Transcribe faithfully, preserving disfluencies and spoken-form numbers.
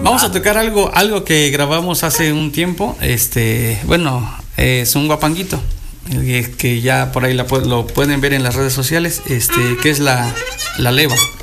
Vamos a tocar algo, algo que grabamos hace un tiempo. Este, bueno, es un guapanguito que ya por ahí la, lo pueden ver en las redes sociales. Este, que es la, la leva.